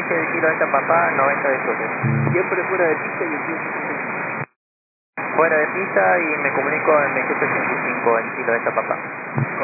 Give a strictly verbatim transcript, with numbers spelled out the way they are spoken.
once de Kilo Delta Papá, noventa de Soto. Siempre fuera de pista y el tío setenta y cinco. Fuera de pista y me comunico en veintiocho ochenta y cinco en Kilo Delta Papá.